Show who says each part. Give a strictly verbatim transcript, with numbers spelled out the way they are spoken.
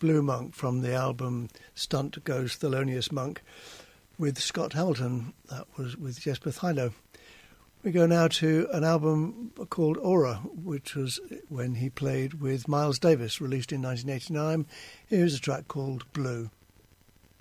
Speaker 1: Blue Monk from the album Stunt Goes Thelonious Monk with Scott Hamilton. That was with Jesper Thylo. We go now to an album called Aura, which was when he played with Miles Davis, released in nineteen eighty-nine. Here's a track called Blue.